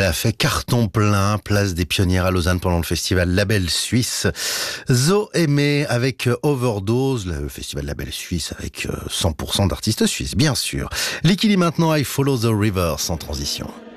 Elle a fait carton plein, place des Pionnières à Lausanne pendant le festival Label Suisse. Zo Aimé avec Overdose, le festival Label Suisse avec 100% d'artistes suisses, bien sûr. Likili maintenant, I Follow the River, sans transition.